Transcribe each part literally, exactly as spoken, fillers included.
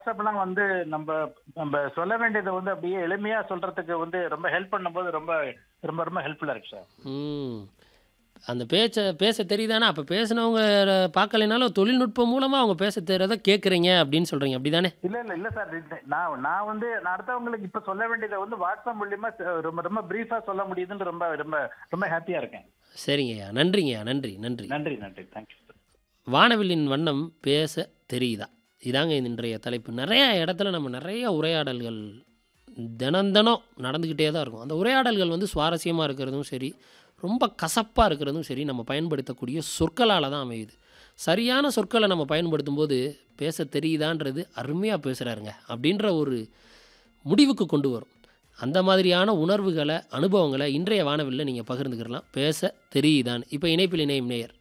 வாட்ஸ்அப்லாம் வந்து நம்ம நம்ம சொல்ல வேண்டியதை வந்து அப்படியே எளிமையா சொல்றதுக்கு வந்து ரொம்ப ஹெல்ப் பண்ணும்போது ரொம்ப ரொம்ப ரொம்ப ஹெல்ப்ஃபுல்லா இருக்கு சார். ம். அந்த பேச்ச பேச தெரியுதானா? அப்ப பேசினவங்க பார்க்கலைனாலும் தொழில்நுட்பம் மூலமா அவங்க பேச தெரிறத கேட்குறீங்க அப்படின்னு சொல்றீங்க. அப்படிதானே? இல்ல இல்ல இல்ல சார். இது நான் நான் வந்து நான் அடுத்தவங்களுக்கு இப்ப சொல்ல வேண்டியதை வந்து வாட்ஸ்அப் மூலியமா ச- ரொம்ப ரொம்ப பிரீஃபா சொல்ல முடியுதுன்னு ரொம்ப ரொம்ப ரொம்ப ஹாப்பியா இருக்கேன். சரிங்கய்யா. நன்றிங்கய்யா. நன்றி, நன்றி. நன்றி நன்றி தேங்க்யூ சார். வானவில்லின் வண்ணம் பேச தெரியுதா? இதாங்க இன்றைய தலைப்பு. நெறைய இடத்துல நம்ம நெறைய உரையாடல்கள் தினம் தினம் நடந்துக்கிட்டே தான் இருக்கும். அந்த உரையாடல்கள் வந்து சுவாரஸ்யமா இருக்கிறதும் சரி, ரொம்ப கசப்பா இருக்கிறதும் சரி, நம்ம பயன்படுத்தக்கூடிய சொற்களால தான் அமையுது. சரியான சொற்கள நம்ம பயன்படுத்தும்போது, பேச தெரியுதான்றது அருமையா பேசுறாருங்க அப்படின்ற ஒரு முடிவுக்கு கொண்டு வரும். அந்த மாதிரியான உணர்வுகள, அனுபவங்கள இன்றைய வானவில்ல நீங்க பகிர்ந்துக்கிடலாம். பேச தெரியுதான்னு. இப்ப இணைப்பில் இணையும் நேயர்.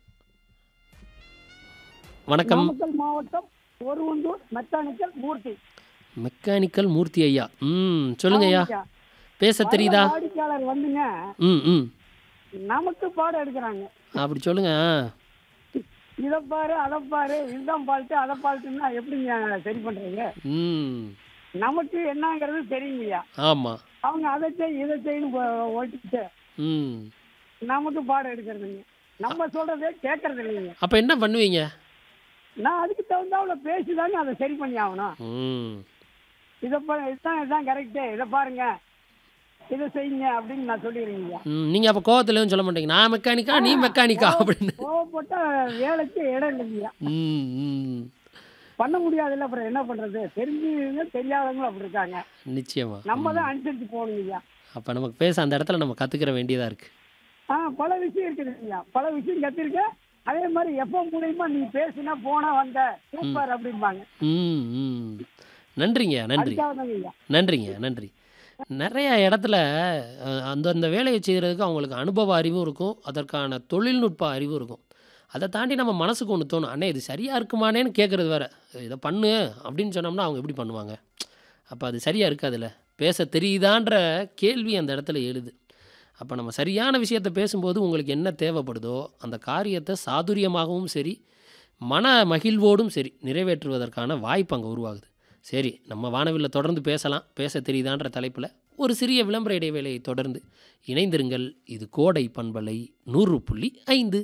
வணக்கம். நாமக்கல் மாவட்டம் ஒருவந்தூர் மெக்கானிக்கல் மூர்த்தி. மெக்கானிக்கல் மூர்த்தி ஐயா. ம். சொல்லுங்கய்யா. ஆமாய்யா. பேச வர்ற தெரியுதா? வாடிக்கையாளர் வந்துங்க ம், ம். நமக்கு பாடம் எடுக்கிறாங்க. அப்படி சொல்லுங்க. ஆ. இதை பாரு அதை பாரு இதுதான் பால்ட்டு அதை பால்ட்டுன்னா எப்படிங்க சரி பண்றீங்க? ம். நமக்கு என்னங்கிறது தெரியுங்கய்யா. ஆமா. அவங்க அதை செய் இதை செய்யு ஓட்டிட்டு ம். நமக்கு பாடம் எடுக்கிறதுங்க. நம்ம சொல்றதே கேட்கறது இல்லைங்க. அப்ப என்ன பண்ணுவீங்க? நான் அதுக்கு தகுந்தாப்புல பேசிதாங்க அதை சரி பண்ணி ஆகணும். ம். இதை பா இதுதான் இதுதான் கரெக்டு இதை பாருங்க இதை செய்யுங்க அப்படின்னு நான் சொல்லிடுறீங்கய்யா. ம். நீங்க அப்ப கோவத்துல எதுவும் சொல்ல மாட்டீங்க. நான் மெக்கானிக்கா, நீ மெக்கானிக்கா அப்படின்னு. கோவப்பட்ட வேலைக்கு இடம் இல்லைங்கய்யா. ம், ம். பண்ண முடியாதுல்ல, அப்புறம் என்ன பண்றது? தெரிஞ்சவங்க தெரியாதவங்களும் அப்படி இருக்காங்க. நிச்சயமா. நம்ம தான் அனுசரிச்சு போகணும் ஐயா. அப்ப நமக்கு பேச அந்த இடத்துல நம்ம கத்துக்கிற வேண்டியதா இருக்கு. ஆ பல விஷயம் இருக்குது ஐயா, பல விஷயம் கத்திருக்க. அதே மாதிரி எப்ப மூலியமா நீ பேசுனா போனா வந்த சூப்பர் அப்படிம்பாங்க. ம், ம். நன்றிங்கய்யா. நன்றி. அதுக்காக ஐயா. நன்றிங்க. நன்றி. நெறைய இடத்துல அ அந்தந்த வேலைய செய்றதுக்கு அவங்களுக்கு அனுபவ அறிவும் இருக்கும். அதற்கான தொழில்நுட்ப அறிவும் இருக்கும். அத தாண்டி நம்ம மனசுக்கு ஒண்ணு தோணும். அண்ணே இது சரியா இருக்குமானேன்னு கேட்கறது வேற. இத பண்ணு அப்படின்னு சொன்னோம்னா அவங்க எப்படி பண்ணுவாங்க? அப்ப அது சரியா இருக்காதுல்ல. பேச தெரியுதான்ற கேள்வி அந்த இடத்துல எழுது. அப்ப நம்ம சரியான விஷயத்த பேசும்போது உங்களுக்கு என்ன தேவைப்படுதோ, அந்த காரியத்த சாதுரியமாகவும் சரி, மன மகிழ்வோடும் சரி நிறைவேற்றுவதற்கான வாய்ப்பு அங்க உருவாகுது. சரி, நம்ம வானவில்ல தொடர்ந்து பேசலாம். பேச தெரியுதான்ற தலைப்புல ஒரு சிறிய விளம்பர இடைவேளையை தொடர்ந்து இணைந்திருங்கள். இது கோடை பண்பலை நூறு புள்ளி ஐந்து.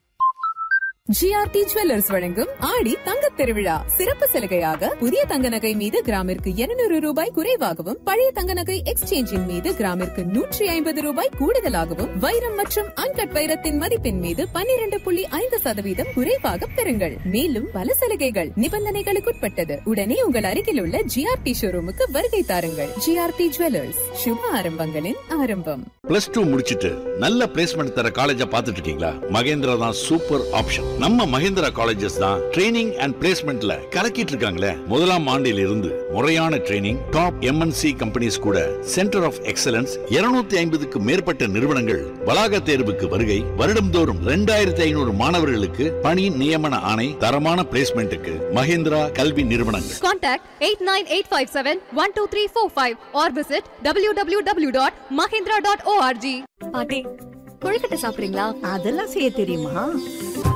ஜிஆர்டி ஜுவல்லர்ஸ் வழங்கும் ஆடி தங்கத் திருவிழா சிறப்பு சலுகையாக புதிய தங்க நகை மீது கிராமிற்கு இருநூறு ரூபாய் குறைவாகவும், பழைய தங்க நகை எக்ஸ்சேஞ்சின் மீது கிராமிற்கு நூற்றி ஐம்பது ரூபாய் கூடுதலாகவும், வைரம் மற்றும் அன்கட் வைரத்தின் மதிப்பின் மீது பன்னிரண்டு புள்ளி ஐந்து சதவீதம் குறைவாக பெறுங்கள். மேலும் பல சலுகைகள் நிபந்தனைகளுக்குட்பட்டது. உடனே உங்கள் அருகில் உள்ள ஜிஆர்டி ஷோரூமுக்கு வருகை தாருங்கள். ஜிஆர்டி ஜுவல்லர்ஸ், சுப ஆரம்பங்களின் ஆரம்பம். பிளஸ் டூ முடிச்சிட்டு நல்ல பிளேஸ்மெண்ட் தர காலேஜா பார்த்துட்டு இருக்கீங்களா? மகேந்திரா தான் சூப்பர் ஆப்ஷன். நம்ம மகேந்திரா காலேஜஸ் தான் ட்ரைனிங் அண்ட் பிளேஸ்மெண்ட்ல கலக்கிட்டு இருக்காங்களே. முதலாம் ஆண்டில் இருந்து முறையான ட்ரைனிங், டாப் எம்என்சி கம்பெனிஸ் கூட சென்டர் ஆஃப் எக்ஸலன்ஸ், இருநூத்தி ஐம்பதுக்கு மேற்பட்ட நிறுவனங்கள் வளாக தேர்வுக்கு வருகை, வருடம்தோறும் இரண்டாயிரத்தி ஐநூறு மாணவர்களுக்கு பணி நியமன ஆணை, தரமான பிளேஸ்மெண்ட்டுக்கு மகேந்திரா கல்வி நிறுவனங்கள். Contact eight nine eight five seven one two three four five or visit w w w dot mahindra dot org. பாட்டி, கொழுக்கட்டை சாப்பிடுறீங்களா? அதெல்லாம் செய்ய தெரியுமா?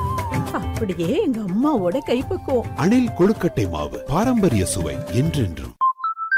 அப்படியே எங்க அம்மாவோட கைப்பக்குவம். அணில் கொழுக்கட்டை மாவு, பாரம்பரிய சுவை என்றென்றும்.